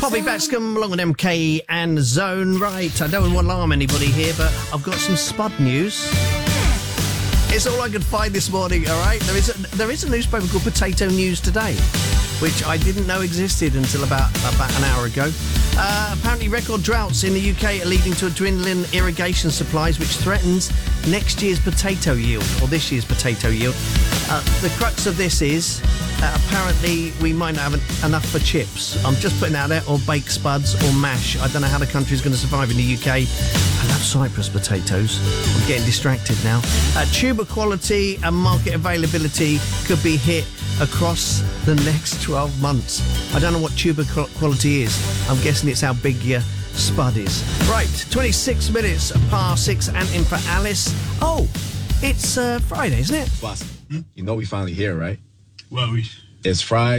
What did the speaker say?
Poppy Bascom along with MK and Zone. Right, I don't want to alarm anybody here, but I've got some Spud news. It's all I could find this morning, all right? There is a newspaper called Potato News Today, which I didn't know existed until about an hour ago. Apparently record droughts in the UK are leading to a dwindling irrigation supplies, which threatens next year's potato yield, or this year's potato yield. The crux of this is apparently we might not have enough for chips. I'm just putting out there, or baked spuds or mash. I don't know how the country's going to survive in the UK. I love Cyprus potatoes. I'm getting distracted now. Tuber quality and market availability could be hit across the next 12 months. I don't know what tuber quality is. I'm guessing it's how big your spud is. Right, 26 minutes past 6, and in for Alice. Oh, it's Friday, isn't it? Boss, you know we finally here, right? Well, It's Friday.